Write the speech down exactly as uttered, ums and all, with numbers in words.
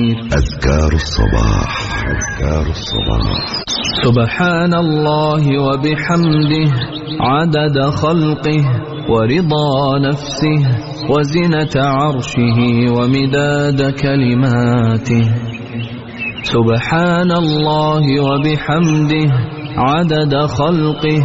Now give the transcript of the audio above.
أذكار الصباح. أذكار الصباح. سبحان الله وبحمده عدد خلقه ورضا نفسه وزنة عرشه ومداد كلماته. سبحان الله وبحمده عدد خلقه